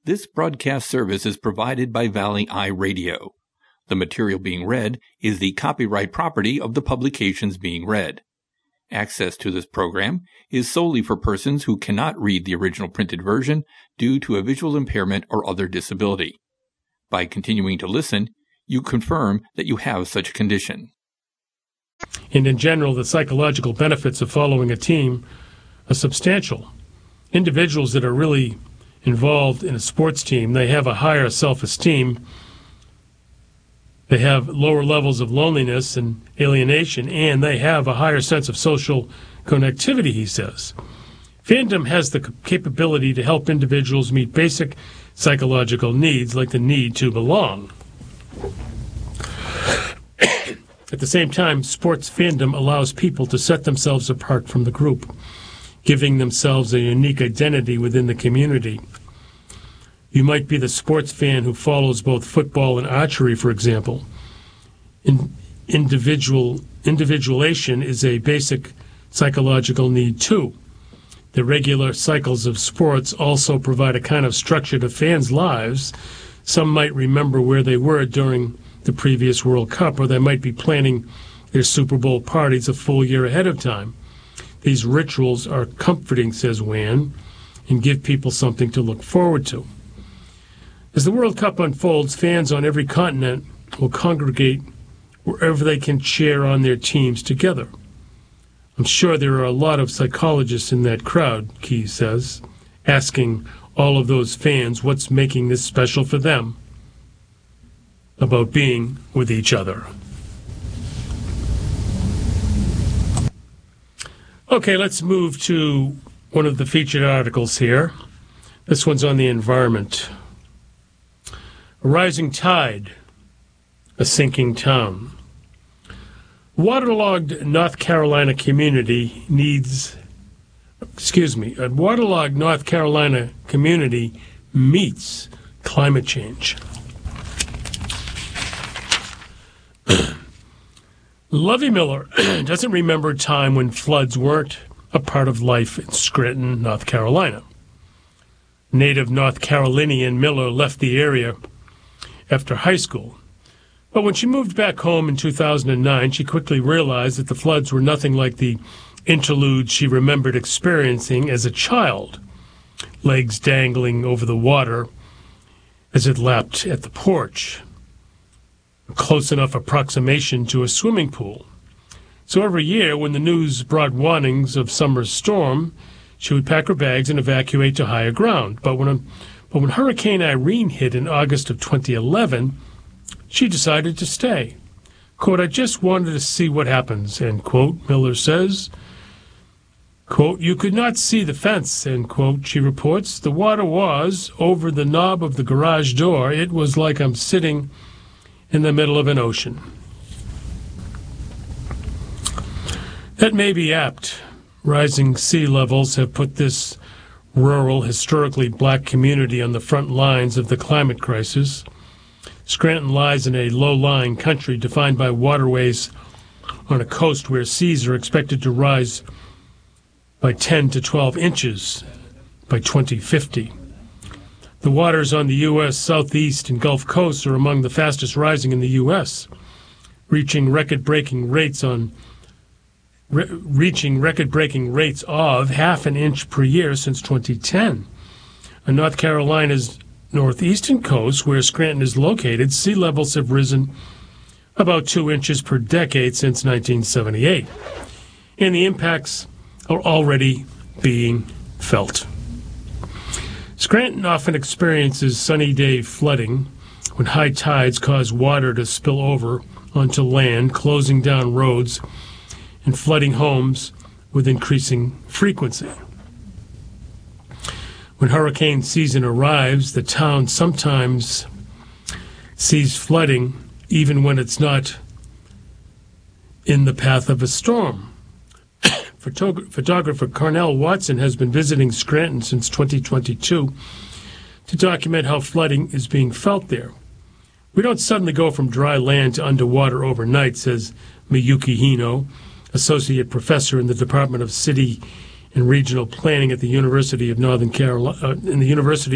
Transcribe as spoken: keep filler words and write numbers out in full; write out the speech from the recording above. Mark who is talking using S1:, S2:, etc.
S1: This broadcast service is provided by Valley Eye Radio. The material being read is the copyright property of the publications being read. Access to this program is solely for persons who cannot read the original printed version due to a visual impairment or other disability. By continuing to listen, you confirm that you have such a condition.
S2: And in general, the psychological benefits of following a team are substantial. Individuals that are really involved in a sports team, they have a higher self-esteem, they have lower levels of loneliness and alienation, and they have a higher sense of social connectivity, he says. Fandom has the capability to help individuals meet basic psychological needs like the need to belong. At the same time, sports fandom allows people to set themselves apart from the group, giving themselves a unique identity within the community. You might be the sports fan who follows both football and archery, for example. In, individual individuation is a basic psychological need, too. The regular cycles of sports also provide a kind of structure to fans' lives. Some might remember where they were during the previous World Cup, or they might be planning their Super Bowl parties a full year ahead of time. These rituals are comforting, says Wan, and give people something to look forward to. As the World Cup unfolds, fans on every continent will congregate wherever they can cheer on their teams together. I'm sure there are a lot of psychologists in that crowd, Keyes says, asking all of those fans what's making this special for them about being with each other. Okay, let's move to one of the featured articles here. This one's on the environment. A rising tide, a sinking town. Waterlogged North Carolina community needs, excuse me, a waterlogged North Carolina community meets climate change. Lovey Miller doesn't remember a time when floods weren't a part of life in Scranton, North Carolina. Native North Carolinian Miller left the area after high school. But when she moved back home in two thousand nine, she quickly realized that the floods were nothing like the interludes she remembered experiencing as a child, legs dangling over the water as it lapped at the porch. A close enough approximation to a swimming pool. So every year, when the news brought warnings of summer storm, she would pack her bags and evacuate to higher ground. But when, but when Hurricane Irene hit in August of twenty eleven, she decided to stay. Quote, I just wanted to see what happens, end quote, Miller says. Quote, you could not see the fence, end quote, she reports. The water was over the knob of the garage door. It was like I'm sitting in the middle of an ocean. That may be apt. Rising sea levels have put this rural, historically black community on the front lines of the climate crisis. Scranton lies in a low-lying country defined by waterways on a coast where seas are expected to rise by ten to twelve inches by twenty fifty. The waters on the U S Southeast and Gulf Coasts are among the fastest rising in the U S, reaching record-breaking rates on re- reaching record-breaking rates of half an inch per year since twenty ten. On North Carolina's northeastern coast, where Scranton is located, sea levels have risen about two inches per decade since nineteen seventy-eight, and the impacts are already being felt. Scranton often experiences sunny day flooding when high tides cause water to spill over onto land, closing down roads and flooding homes with increasing frequency. When hurricane season arrives, the town sometimes sees flooding even when it's not in the path of a storm. Photog- photographer Cornell Watson has been visiting Scranton since twenty twenty-two to document how flooding is being felt there. We don't suddenly go from dry land to underwater overnight, says Miyuki Hino, associate professor in the Department of City and Regional Planning at the University of Northern Carolina, uh, in the University